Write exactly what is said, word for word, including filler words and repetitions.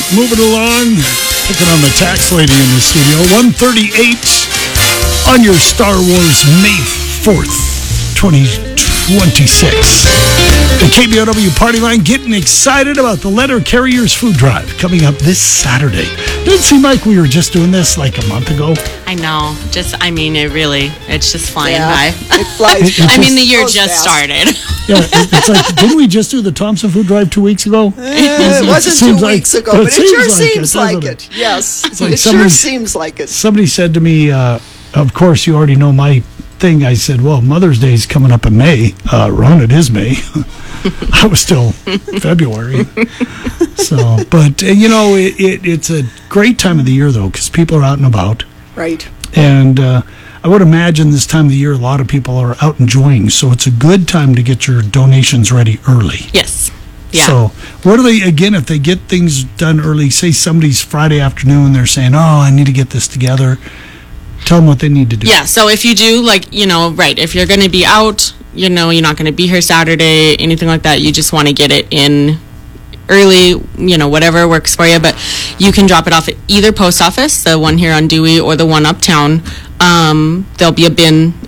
moving along. Picking on the tax lady in the studio. one thirty-eight on your Star Wars May fourth, twenty twenty-six. The K B O W Party Line getting excited about the Letter Carriers Food Drive coming up this Saturday. Didn't seem like we were just doing this like a month ago. I know. Just, I mean, it really, it's just flying Yeah, by. it flies by. I mean, the year Goes just fast. started. Yeah, it- it's like, didn't we just do the Thompson Food Drive two weeks ago? Eh, it wasn't seems two like- weeks ago, but but it it sure seems like it, seems like doesn't it. Yes, like it sure somebody- seems like it. Somebody said to me, uh, of course, you already know my thing. I said, well, Mother's Day is coming up in May. Uh, Ron, it is May. I was still February. So, but, uh, you know, it, it, it's a great time of the year, though, because people are out and about. Right. And uh, I would imagine this time of the year, a lot of people are out enjoying. So it's a good time to get your donations ready early. Yes. Yeah. So, what do they, again, if they get things done early, say somebody's Friday afternoon, they're saying, oh, I need to get this together, tell them what they need to do. Yeah, so if you do, like, you know, right, if you're going to be out, you know, you're not going to be here Saturday, anything like that, you just want to get it in early, you know, whatever works for you. But you can drop it off at either post office, the one here on Dewey or the one uptown. Um, there'll be a bin